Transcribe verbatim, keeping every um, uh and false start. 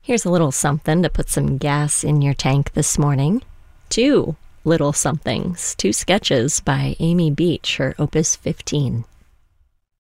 Here's a little something to put some gas in your tank this morning. Two little somethings, two sketches by Amy Beach, her Opus fifteen.